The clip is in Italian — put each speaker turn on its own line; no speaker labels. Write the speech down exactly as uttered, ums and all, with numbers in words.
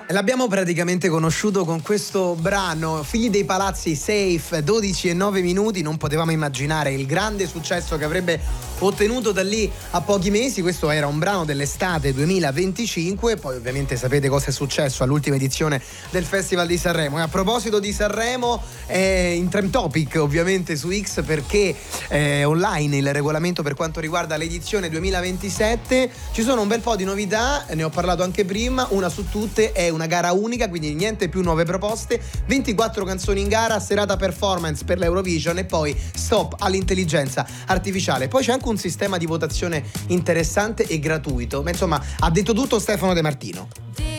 L'abbiamo praticamente conosciuto con questo brano, Figli dei Palazzi, Safe, dodici e nove minuti. Non potevamo immaginare il grande successo che avrebbe ottenuto da lì a pochi mesi. Questo era un brano dell'estate duemilaventicinque. Poi ovviamente sapete cosa è successo all'ultima edizione del Festival di Sanremo. E a proposito di Sanremo, è in trend topic ovviamente su X, perché è online il regolamento per quanto riguarda l'edizione duemilaventisette. Ci sono un bel po' di novità, ne ho parlato anche prima. Una su tutte è una gara unica, quindi niente più nuove proposte, ventiquattro canzoni in gara, serata performance per l'Eurovision e poi stop all'intelligenza artificiale. Poi c'è anche un sistema di votazione interessante e gratuito, ma insomma ha detto tutto Stefano De Martino.